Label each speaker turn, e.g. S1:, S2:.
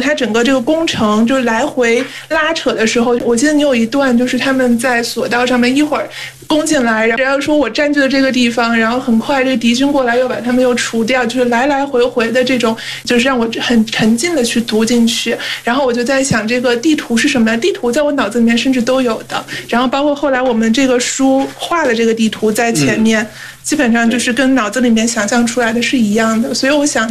S1: 它整个这个工程就来回拉扯的时候，我记得你有一段就是他们在索道上面一会儿攻进来，然后说我占据了这个地方，然后很快这个敌军过来又把他们又除掉，就是来来回回的这种，就是让我很沉浸的去读进去。然后我就在想，这个地图是什么？地图在我脑子里面甚至都有的，然后包括后来我们这个书画的这个地图在前面，基本上就是跟脑子里面想象出来的是一样的，所以我想